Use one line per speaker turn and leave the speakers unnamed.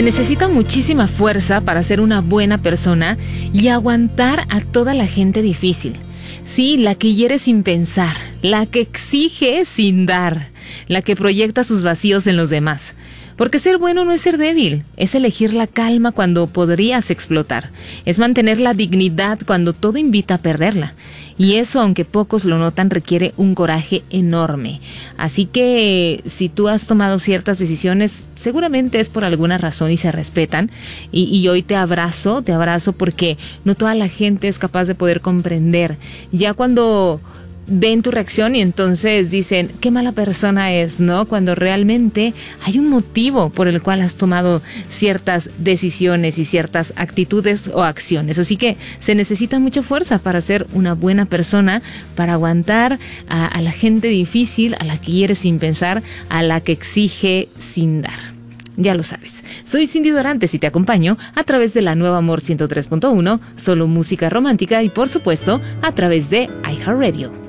necesita muchísima fuerza para ser una buena persona y aguantar a toda la gente difícil. Sí, la que hiere sin pensar, la que exige sin dar, la que proyecta sus vacíos en los demás. Porque ser bueno no es ser débil, es elegir la calma cuando podrías explotar, es mantener la dignidad cuando todo invita a perderla. Y eso, aunque pocos lo notan, requiere un coraje enorme. Así que si tú has tomado ciertas decisiones, seguramente es por alguna razón y se respetan. Y hoy te abrazo porque no toda la gente es capaz de poder comprender. Ya cuando ven tu reacción y entonces dicen, qué mala persona es, ¿no? Cuando realmente hay un motivo por el cual has tomado ciertas decisiones y ciertas actitudes o acciones. Así que se necesita mucha fuerza para ser una buena persona, para aguantar a la gente difícil, a la que hiere sin pensar, a la que exige sin dar. Ya lo sabes. Soy Cindy Dorantes y te acompaño a través de la Nueva Amor 103.1, solo música romántica y por supuesto a través de iHeartRadio.